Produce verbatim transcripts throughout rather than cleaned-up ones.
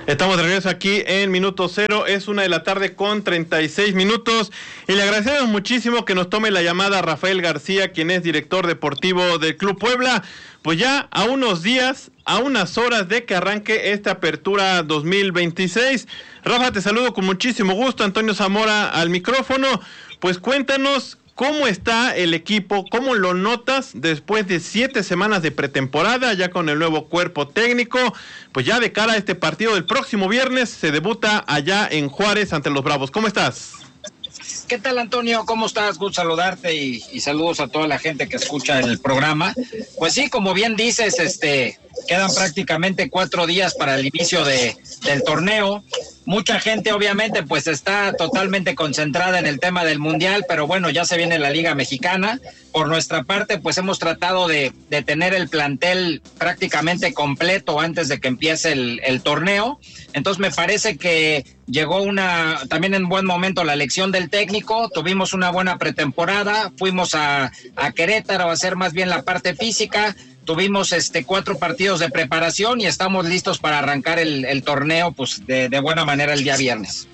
Estamos de regreso aquí en Minuto Cero, es una de la tarde con treinta y seis minutos y le agradecemos muchísimo que nos tome la llamada a Rafael García, quien es director deportivo del Club Puebla, pues ya a unos días, a unas horas de que arranque esta apertura dos mil veintiséis. Rafa, te saludo con muchísimo gusto, Antonio Zamora al micrófono, pues cuéntanos ¿cómo está el equipo? ¿Cómo lo notas después de siete semanas de pretemporada, ya con el nuevo cuerpo técnico? Pues ya de cara a este partido del próximo viernes, se debuta allá en Juárez ante los Bravos. ¿Cómo estás? ¿Qué tal, Antonio? ¿Cómo estás? Gusto saludarte y, y saludos a toda la gente que escucha el programa. Pues sí, como bien dices, este, quedan prácticamente cuatro días para el inicio de, del torneo. Mucha gente obviamente pues está totalmente concentrada en el tema del Mundial, pero bueno, ya se viene la Liga Mexicana. Por nuestra parte pues hemos tratado de, de tener el plantel prácticamente completo antes de que empiece el, el torneo. Entonces me parece que llegó una también en buen momento la elección del técnico, tuvimos una buena pretemporada, fuimos a, a Querétaro a hacer más bien la parte física. Tuvimos este cuatro partidos de preparación y estamos listos para arrancar el, el torneo pues de, de buena manera el día viernes.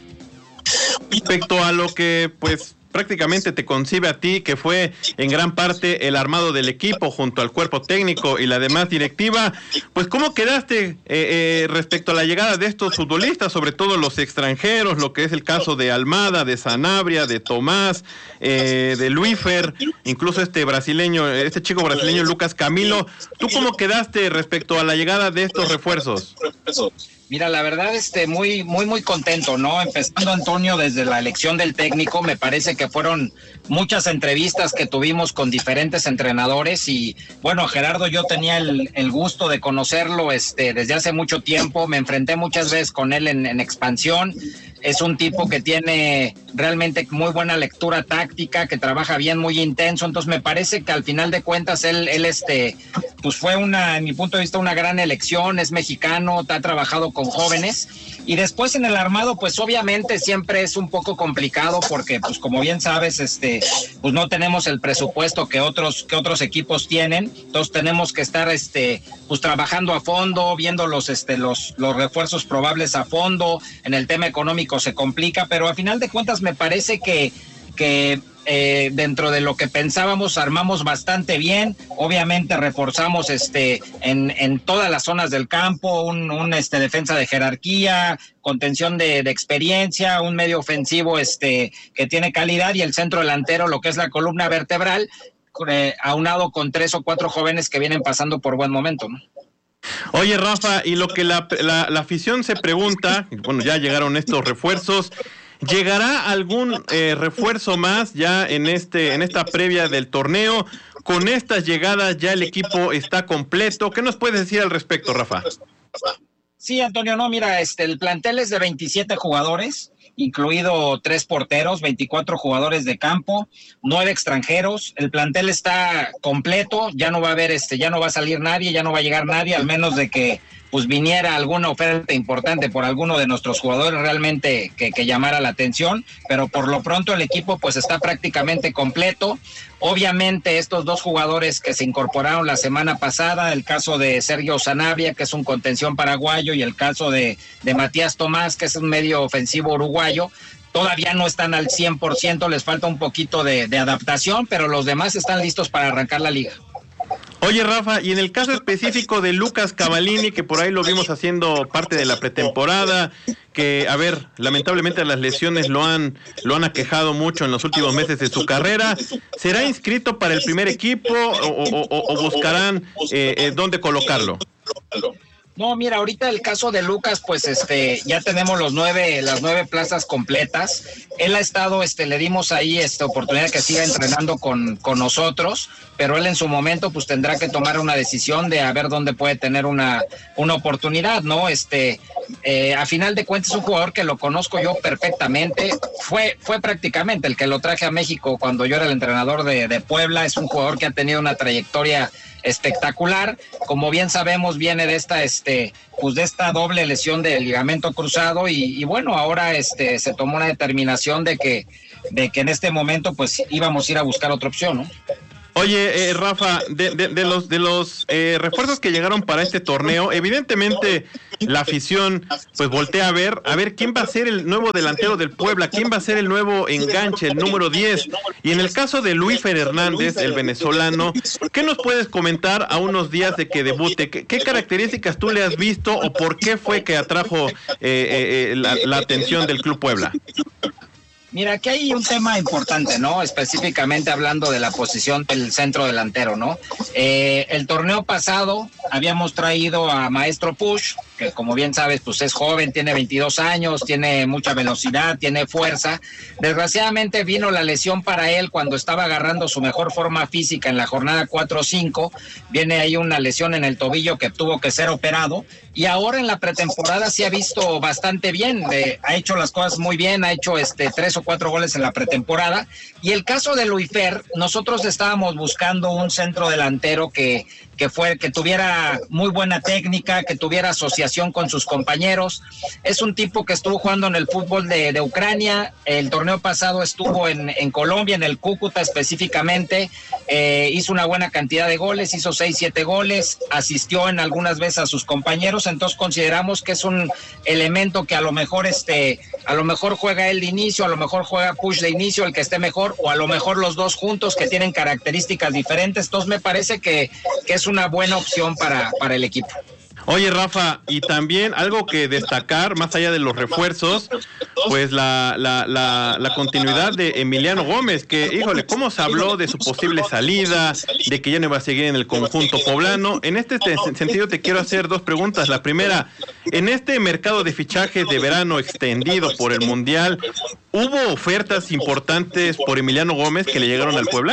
Respecto a lo que pues prácticamente te concibe a ti, que fue en gran parte el armado del equipo junto al cuerpo técnico y la demás directiva, pues ¿cómo quedaste eh, eh, respecto a la llegada de estos futbolistas, sobre todo los extranjeros, lo que es el caso de Almada, de Sanabria, de Tomás, eh, de Luífer, incluso este brasileño, este chico brasileño Lucas Camilo? ¿Tú cómo quedaste respecto a la llegada de estos refuerzos? Mira, la verdad, este, muy, muy, muy contento, ¿no? Empezando, Antonio, desde la elección del técnico, me parece que fueron muchas entrevistas que tuvimos con diferentes entrenadores y, bueno, Gerardo, yo tenía el, el gusto de conocerlo, este, desde hace mucho tiempo, me enfrenté muchas veces con él en, en expansión. Es un tipo que tiene realmente muy buena lectura táctica, que trabaja bien, muy intenso, entonces me parece que al final de cuentas él, él este, pues fue una, en mi punto de vista, una gran elección, es mexicano, ha trabajado con jóvenes, y después en el armado, pues obviamente siempre es un poco complicado, porque pues como bien sabes, este, pues no tenemos el presupuesto que otros, que otros equipos tienen, entonces tenemos que estar este, pues trabajando a fondo, viendo los, este, los, los refuerzos probables a fondo, en el tema económico se complica, pero a final de cuentas me parece que, que eh, dentro de lo que pensábamos armamos bastante bien. Obviamente reforzamos este en, en todas las zonas del campo, un, un este defensa de jerarquía, contención de, de experiencia, un medio ofensivo este que tiene calidad y el centro delantero, lo que es la columna vertebral, eh, aunado con tres o cuatro jóvenes que vienen pasando por buen momento, ¿no? Oye, Rafa, y lo que la, la, la afición se pregunta, bueno, ya llegaron estos refuerzos, ¿llegará algún eh, refuerzo más ya en este en esta previa del torneo? Con estas llegadas ya el equipo está completo. ¿Qué nos puedes decir al respecto, Rafa? Sí, Antonio, no, mira, este el plantel es de veintisiete jugadores, incluido tres porteros, veinticuatro jugadores de campo, nueve extranjeros. El plantel está completo, ya no va a haber este, ya no va a salir nadie, ya no va a llegar nadie, al menos de que pues viniera alguna oferta importante por alguno de nuestros jugadores realmente que, que llamara la atención, pero por lo pronto el equipo pues está prácticamente completo. Obviamente estos dos jugadores que se incorporaron la semana pasada, el caso de Sergio Sanabria, que es un contención paraguayo, y el caso de, de Matías Tomás, que es un medio ofensivo uruguayo, todavía no están al cien por ciento, les falta un poquito de, de adaptación, pero los demás están listos para arrancar la liga. Oye, Rafa, y en el caso específico de Lucas Cavallini, que por ahí lo vimos haciendo parte de la pretemporada, que, a ver, lamentablemente las lesiones lo han lo han aquejado mucho en los últimos meses de su carrera, ¿será inscrito para el primer equipo o, o, o, o buscarán eh, eh, dónde colocarlo? No, mira, ahorita el caso de Lucas, pues este, ya tenemos los nueve, las nueve plazas completas. Él ha estado, este, le dimos ahí esta oportunidad que siga entrenando con, con nosotros, pero él en su momento, pues tendrá que tomar una decisión de a ver dónde puede tener una, una oportunidad, ¿no? Este, eh, a final de cuentas, es un jugador que lo conozco yo perfectamente. Fue, fue prácticamente el que lo traje a México cuando yo era el entrenador de, de Puebla. Es un jugador que ha tenido una trayectoria espectacular. Como bien sabemos, viene de esta este pues de esta doble lesión del ligamento cruzado y, y bueno, ahora este se tomó una determinación de que de que en este momento pues íbamos a ir a buscar otra opción, ¿no? Oye, eh, Rafa, de, de, de los de los eh, refuerzos que llegaron para este torneo, evidentemente la afición pues voltea a ver, a ver quién va a ser el nuevo delantero del Puebla, quién va a ser el nuevo enganche, el número diez. Y en el caso de Luífer Hernández, el venezolano, ¿qué nos puedes comentar a unos días de que debute? ¿Qué, qué características tú le has visto o por qué fue que atrajo eh, eh, la, la atención del Club Puebla? Mira, aquí hay un tema importante, ¿no? Específicamente hablando de la posición del centro delantero, ¿no? Eh, el torneo pasado habíamos traído a Maestro Push, que como bien sabes, pues es joven, tiene veintidós años, tiene mucha velocidad, tiene fuerza. Desgraciadamente vino la lesión para él cuando estaba agarrando su mejor forma física en la jornada cuatro o cinco. Viene ahí una lesión en el tobillo que tuvo que ser operado. Y ahora en la pretemporada se ha visto bastante bien, eh, ha hecho las cosas muy bien, ha hecho este tres o cuatro goles en la pretemporada. Y el caso de Luífer, nosotros estábamos buscando un centro delantero que, que, fue, que tuviera muy buena técnica, que tuviera asociación con sus compañeros. Es un tipo que estuvo jugando en el fútbol de, de Ucrania, el torneo pasado estuvo en, en Colombia, en el Cúcuta específicamente, eh, hizo una buena cantidad de goles, hizo seis, siete goles, asistió en algunas veces a sus compañeros. Entonces consideramos que es un elemento que a lo mejor este, a lo mejor juega él de inicio, a lo mejor juega Push de inicio, el que esté mejor, o a lo mejor los dos juntos que tienen características diferentes. Entonces me parece que, que es una buena opción para, para el equipo. Oye, Rafa, y también algo que destacar, más allá de los refuerzos, pues la, la, la, la continuidad de Emiliano Gómez, que, híjole, cómo se habló de su posible salida, de que ya no iba a seguir en el conjunto poblano. En este sentido te quiero hacer dos preguntas. La primera, en este mercado de fichajes de verano extendido por el Mundial, ¿hubo ofertas importantes por Emiliano Gómez que le llegaron al Puebla?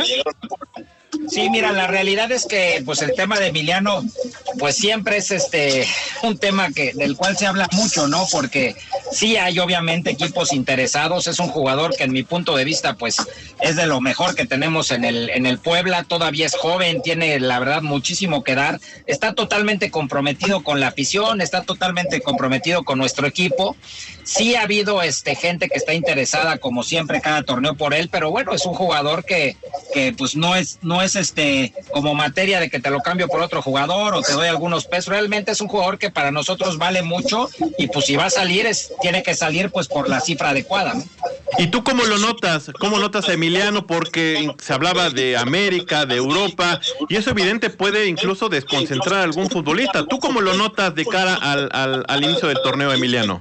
Sí, mira, la realidad es que pues el tema de Emiliano pues siempre es este un tema que del cual se habla mucho, ¿no? Porque sí hay obviamente equipos interesados, es un jugador que en mi punto de vista pues es de lo mejor que tenemos en el en el Puebla, todavía es joven, tiene la verdad muchísimo que dar, está totalmente comprometido con la afición, está totalmente comprometido con nuestro equipo. Sí ha habido este gente que está interesada como siempre cada torneo por él, pero bueno, es un jugador que que pues no es no es este como materia de que te lo cambio por otro jugador o te doy algunos pesos. Realmente es un jugador que para nosotros vale mucho y pues si va a salir es tiene que salir pues por la cifra adecuada, ¿no? ¿Y tú cómo lo notas? ¿Cómo notas a Emiliano? Porque se hablaba de América, de Europa, y eso evidente puede incluso desconcentrar a algún futbolista. ¿Tú cómo lo notas de cara al, al, al inicio del torneo, Emiliano?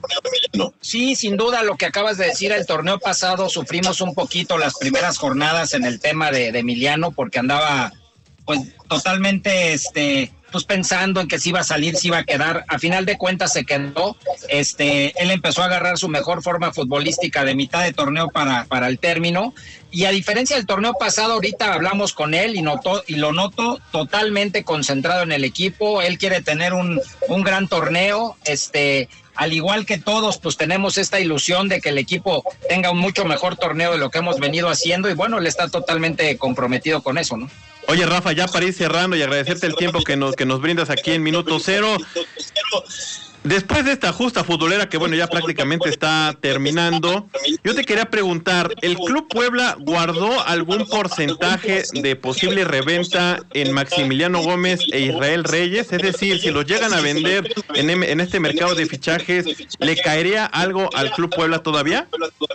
Sí, sin duda lo que acabas de decir, el torneo pasado sufrimos un poquito las primeras jornadas en el tema de, de Emiliano porque andaba pues totalmente este pues pensando en que si iba a salir, si iba a quedar. A final de cuentas se quedó. Este, él empezó a agarrar su mejor forma futbolística de mitad de torneo para, para el término. Y a diferencia del torneo pasado, ahorita hablamos con él y notó, y lo noto totalmente concentrado en el equipo. Él quiere tener un, un gran torneo, este, al igual que todos, pues tenemos esta ilusión de que el equipo tenga un mucho mejor torneo de lo que hemos venido haciendo, y bueno, él está totalmente comprometido con eso, ¿no? Oye, Rafa, ya para ir cerrando y agradecerte el tiempo que nos, que nos brindas aquí en Minuto Cero. Después de esta justa futbolera que bueno ya prácticamente está terminando, yo te quería preguntar, ¿el Club Puebla guardó algún porcentaje de posible reventa en Maximiliano Gómez e Israel Reyes? Es decir, si los llegan a vender en, en este mercado de fichajes, ¿le caería algo al Club Puebla todavía?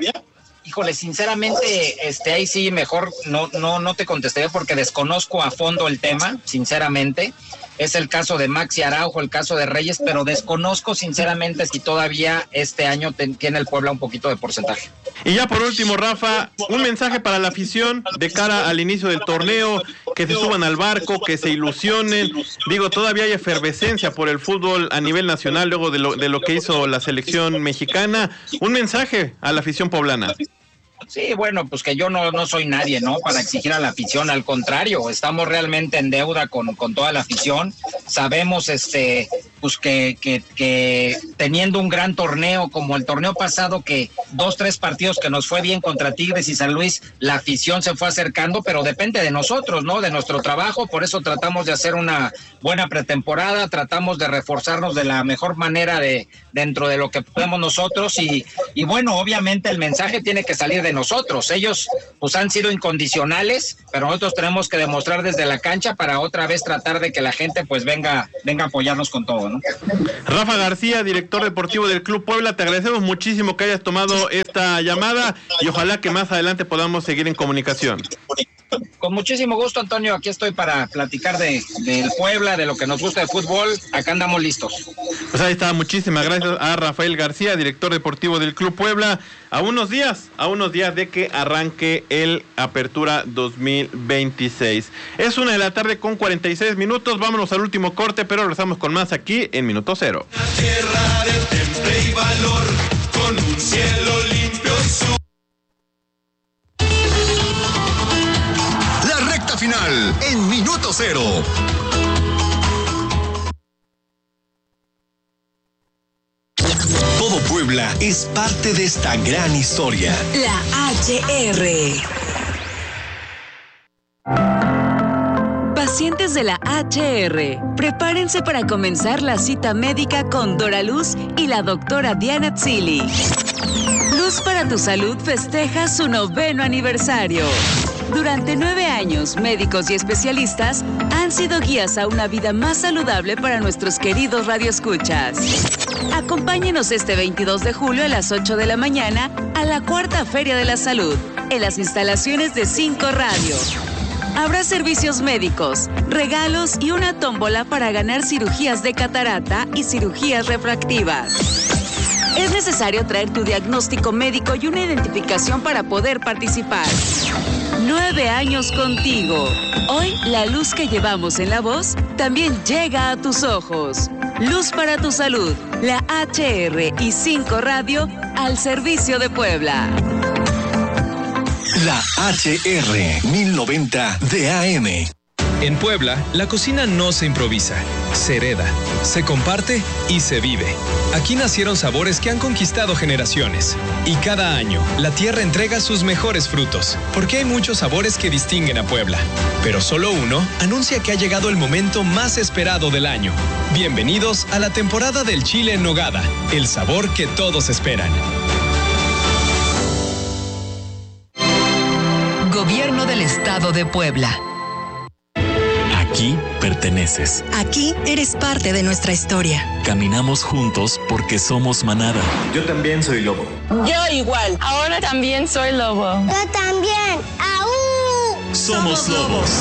Híjole, sinceramente, este, ahí sí mejor no, no, no te contestaré porque desconozco a fondo el tema, sinceramente. Es el caso de Maxi Araujo, el caso de Reyes, pero desconozco sinceramente si todavía este año ten, tiene el Puebla un poquito de porcentaje. Y ya por último, Rafa, un mensaje para la afición de cara al inicio del torneo, que se suban al barco, que se ilusionen. Digo, todavía hay efervescencia por el fútbol a nivel nacional luego de lo, de lo que hizo la selección mexicana. Un mensaje a la afición poblana. Sí, bueno, pues que yo no, no soy nadie, ¿no? Para exigir a la afición, al contrario, estamos realmente en deuda con, con toda la afición. Sabemos, este, pues que, que, que teniendo un gran torneo como el torneo pasado, que dos, tres partidos que nos fue bien contra Tigres y San Luis, la afición se fue acercando, pero depende de nosotros, ¿no? De nuestro trabajo, por eso tratamos de hacer una buena pretemporada, tratamos de reforzarnos de la mejor manera de dentro de lo que podemos nosotros y, y bueno, obviamente el mensaje tiene que salir de nosotros. Ellos pues han sido incondicionales, pero nosotros tenemos que demostrar desde la cancha para otra vez tratar de que la gente pues venga, venga a apoyarnos con todo, ¿no? Rafa García, director deportivo del Club Puebla, te agradecemos muchísimo que hayas tomado esta llamada y ojalá que más adelante podamos seguir en comunicación. Con muchísimo gusto, Antonio, aquí estoy para platicar de del Puebla, de lo que nos gusta de fútbol, acá andamos listos. Pues ahí está, muchísimas gracias a Rafael García, director deportivo del Club Puebla, a unos días, a unos días de que arranque el Apertura dos mil veintiséis. Es una de la tarde con cuarenta y seis minutos, vámonos al último corte, pero regresamos con más aquí en Minuto Cero. La tierra de temple y valor, con un cielo limpio su... Final en Minuto Cero. Todo Puebla es parte de esta gran historia. La H R. Pacientes de la H R, prepárense para comenzar la cita médica con Dora Luz y la doctora Diana Tzili. Luz para tu Salud festeja su noveno aniversario. Durante nueve años, médicos y especialistas han sido guías a una vida más saludable para nuestros queridos radioescuchas. Acompáñenos este veintidós de julio a las ocho de la mañana a la Cuarta Feria de la Salud, en las instalaciones de Cinco Radio. Habrá servicios médicos, regalos y una tómbola para ganar cirugías de catarata y cirugías refractivas. Es necesario traer tu diagnóstico médico y una identificación para poder participar. Nueve años contigo. Hoy, la luz que llevamos en la voz también llega a tus ojos. Luz para tu Salud, la H R y Cinco Radio al servicio de Puebla. La H R mil noventa de A M. En Puebla, la cocina no se improvisa, se hereda, se comparte y se vive. Aquí nacieron sabores que han conquistado generaciones. Y cada año, la tierra entrega sus mejores frutos, porque hay muchos sabores que distinguen a Puebla. Pero solo uno anuncia que ha llegado el momento más esperado del año. Bienvenidos a la temporada del chile en nogada, el sabor que todos esperan. Gobierno del Estado de Puebla. Aquí perteneces. Aquí eres parte de nuestra historia. Caminamos juntos porque somos manada. Yo también soy lobo. Yo igual. Ahora también soy lobo. Yo también. ¡Aú! Somos lobos.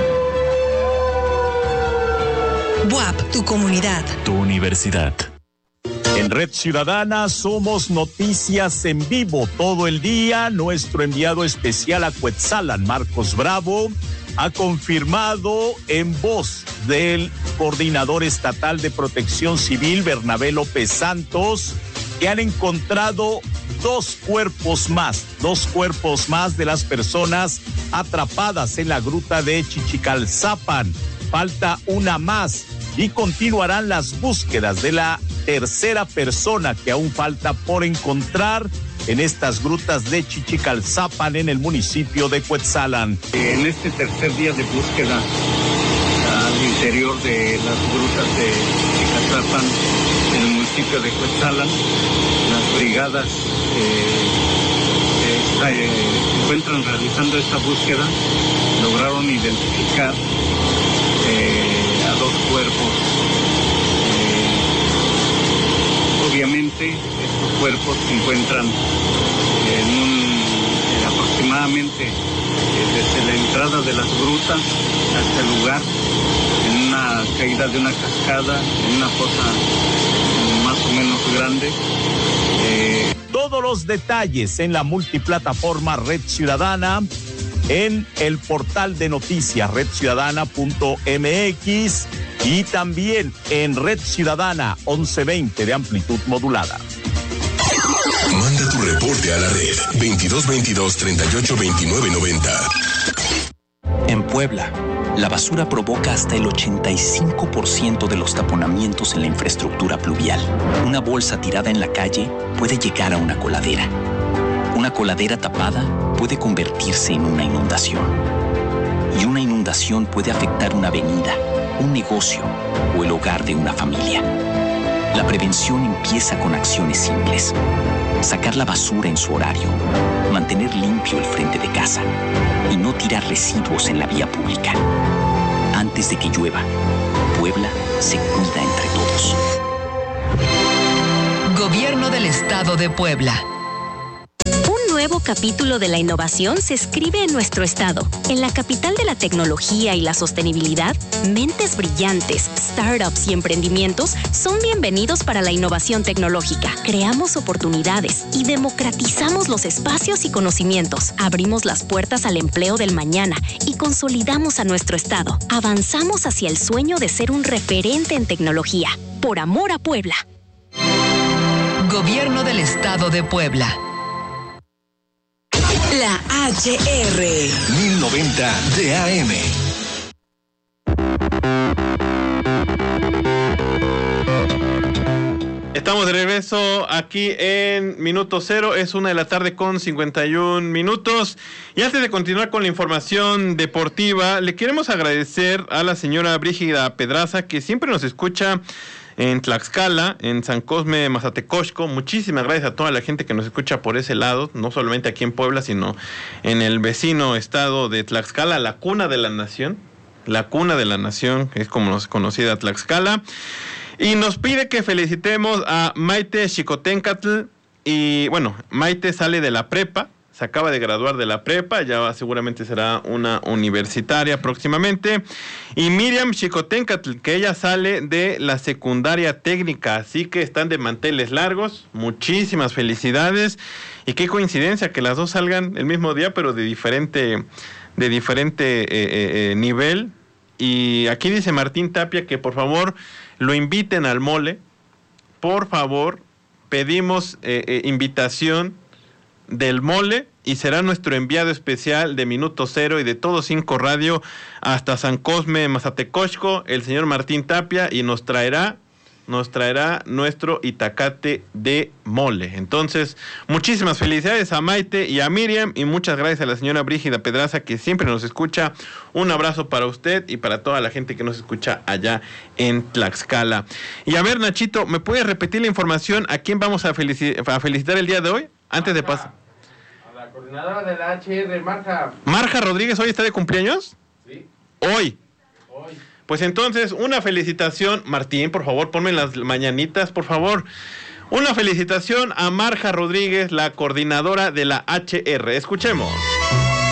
B U A P, tu comunidad. Tu universidad. En Red Ciudadana somos noticias en vivo todo el día. Nuestro enviado especial a Cuetzalan, Marcos Bravo, ha confirmado en voz del coordinador estatal de Protección Civil, Bernabé López Santos, que han encontrado dos cuerpos más, dos cuerpos más de las personas atrapadas en la gruta de Chichicalzapan. Falta una más y continuarán las búsquedas de la tercera persona que aún falta por encontrar en estas grutas de Chichicalzapan en el municipio de Cuetzalan. En este tercer día de búsqueda al interior de las grutas de Chichicalzapan en el municipio de Cuetzalan, las brigadas eh, está, eh, se encuentran realizando esta búsqueda, lograron identificar eh, a dos cuerpos. Eh, obviamente estos cuerpos se encuentran en un eh, aproximadamente eh, desde la entrada de las grutas hasta el lugar, en una caída de una cascada, en una fosa eh, más o menos grande. Eh... Todos los detalles en la multiplataforma Red Ciudadana, en el portal de noticias red ciudadana punto m x y también en Red Ciudadana once veinte de amplitud modulada. Manda tu reporte a la red veintidós veintidós treinta y ocho veintinueve noventa. En Puebla, la basura provoca hasta el ochenta y cinco por ciento de los taponamientos en la infraestructura pluvial. Una bolsa tirada en la calle puede llegar a una coladera. Una coladera tapada puede convertirse en una inundación. Y una inundación puede afectar una avenida, un negocio o el hogar de una familia. La prevención empieza con acciones simples. Sacar la basura en su horario, mantener limpio el frente de casa y no tirar residuos en la vía pública. Antes de que llueva, Puebla se cuida entre todos. Gobierno del Estado de Puebla. Un nuevo capítulo de la innovación se escribe en nuestro estado. En la capital de la tecnología y la sostenibilidad, mentes brillantes, startups y emprendimientos son bienvenidos para la innovación tecnológica. Creamos oportunidades y democratizamos los espacios y conocimientos. Abrimos las puertas al empleo del mañana y consolidamos a nuestro estado. Avanzamos hacia el sueño de ser un referente en tecnología. Por amor a Puebla. Gobierno del Estado de Puebla. La H R. mil noventa de A M. Estamos de regreso aquí en Minuto Cero, es una de la tarde con cincuenta y un minutos. Y antes de continuar con la información deportiva, le queremos agradecer a la señora Brígida Pedraza, que siempre nos escucha en Tlaxcala, en San Cosme, Mazatecosco. Muchísimas gracias a toda la gente que nos escucha por ese lado, no solamente aquí en Puebla, sino en el vecino estado de Tlaxcala, la cuna de la nación, la cuna de la nación, es como nos conocida Tlaxcala. Y nos pide que felicitemos a Maite Xicoténcatl. Y bueno, Maite sale de la prepa, se acaba de graduar de la prepa, ya va, seguramente será una universitaria próximamente. Y Miriam Xicoténcatl, que ella sale de la secundaria técnica, así que están de manteles largos. Muchísimas felicidades. Y qué coincidencia que las dos salgan el mismo día, pero de diferente, de diferente eh, eh, nivel. Y aquí dice Martín Tapia que por favor lo inviten al mole. Por favor, pedimos eh, eh, invitación del mole y será nuestro enviado especial de Minuto Cero y de Todo Cinco Radio hasta San Cosme, Mazatecosco, el señor Martín Tapia, y nos traerá nos traerá nuestro itacate de mole. Entonces, muchísimas felicidades a Maite y a Miriam, y muchas gracias a la señora Brígida Pedraza, que siempre nos escucha. Un abrazo para usted y para toda la gente que nos escucha allá en Tlaxcala. Y a ver, Nachito, ¿me puedes repetir la información? ¿A quién vamos a, felici- a felicitar el día de hoy? Antes de pasar. A la coordinadora de la H R, Marja. ¿Marja Rodríguez hoy está de cumpleaños? Sí. Hoy. Hoy. Pues entonces, una felicitación, Martín, por favor, ponme las mañanitas, por favor. Una felicitación a Marja Rodríguez, la coordinadora de la H R. Escuchemos.